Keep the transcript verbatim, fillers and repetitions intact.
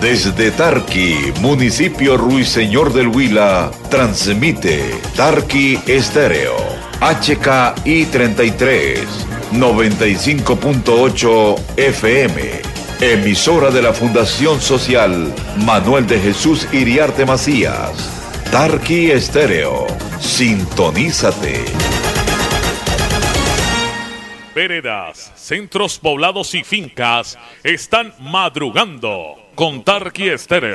Desde Tarqui, municipio Ruiseñor del Huila, transmite Tarqui Estéreo, H K I treinta y tres, noventa y cinco punto ocho F M, emisora de la Fundación Social Manuel de Jesús Iriarte Macías. Tarqui Estéreo, sintonízate. Veredas, centros poblados y fincas están madrugando con Tarqui Estéreo.